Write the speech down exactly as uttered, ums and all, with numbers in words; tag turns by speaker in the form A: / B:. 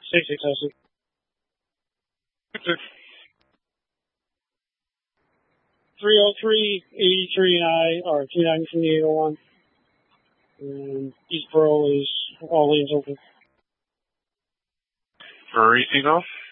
A: six six oh six. three oh three, eighty-three, and I are two nine from the eight oh one. And East Pearl is all lanes open.
B: For East Golf?